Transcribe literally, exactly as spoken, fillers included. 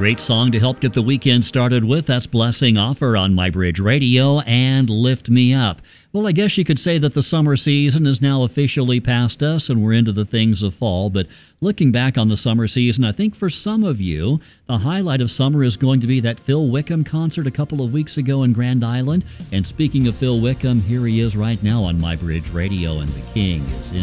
great song to help get the weekend started with. That's Blessing Offer on My Bridge Radio and Lift Me Up. Well, I guess you could say that the summer season is now officially past us and we're into the things of fall. But looking back on the summer season, I think for some of you, the highlight of summer is going to be that Phil Wickham concert a couple of weeks ago in Grand Island. And speaking of Phil Wickham, here he is right now on My Bridge Radio, and the King is in